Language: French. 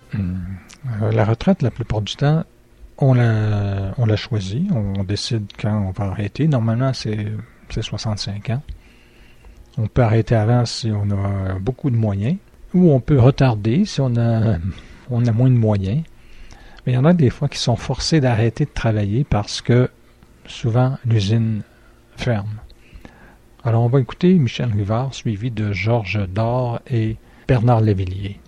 La retraite, la plupart du temps, on la choisit. On décide quand on va arrêter. Normalement, c'est 65 ans. On peut arrêter avant si on a beaucoup de moyens. Ou on peut retarder si on a moins de moyens. Mais il y en a des fois qui sont forcés d'arrêter de travailler parce que souvent l'usine ferme. Alors on va écouter Michel Rivard suivi de Georges Dore et Bernard Lavilliers.